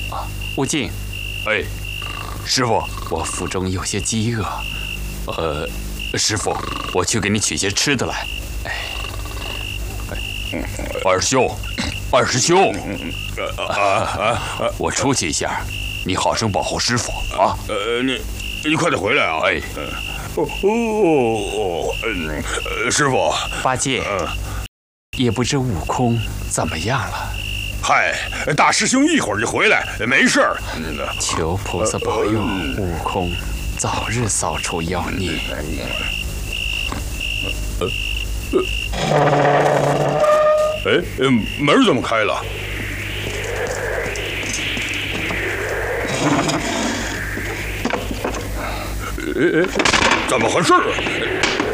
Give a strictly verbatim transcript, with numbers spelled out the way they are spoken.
悟净， 哎，师傅， 我腹中有些饥饿。 呃，师傅，我去给你取些吃的来。哎，二师兄，二师兄，啊啊！我出去一下，你好生保护师傅啊。 呃，你你快点回来啊！ 哎， 哦哦，嗯，师傅， 八戒，也不知悟空怎么样了。 嗨，大师兄一会儿就回来，没事儿。 求菩萨保佑悟空早日扫除妖孽。 哎，门怎么开了？哎哎，怎么回事啊？